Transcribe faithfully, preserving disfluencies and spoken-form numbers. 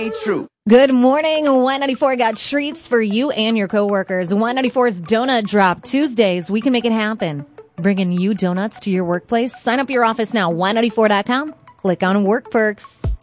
ain't true. Good morning. Y ninety-four got treats for you and your coworkers. Y ninety-four's Donut Drop. Tuesdays, we can make it happen. Bringing you donuts to your workplace. Sign up your office now. Y ninety-four dot com. Click on Work Perks.